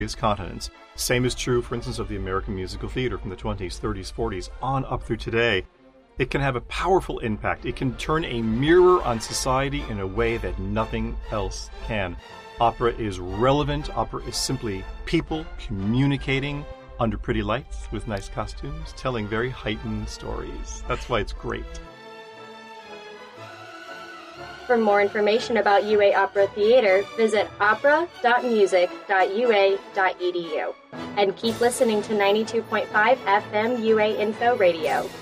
continents. Same is true, for instance, of the American musical theater from the 20s, 30s, 40s, on up through today. It can have a powerful impact. It can turn a mirror on society in a way that nothing else can. Opera is relevant. Opera is simply people communicating under pretty lights with nice costumes, telling very heightened stories. That's why it's great. For more information about UA Opera Theater, visit opera.music.ua.edu. And keep listening to 92.5 FM UA Info Radio.